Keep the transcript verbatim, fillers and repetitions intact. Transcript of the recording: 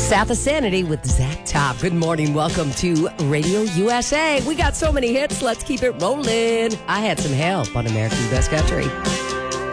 South of Sanity with Zach Top. Good morning. Welcome to Radio U S A. We got so many hits. Let's keep it rolling. I had some help on American Best Country.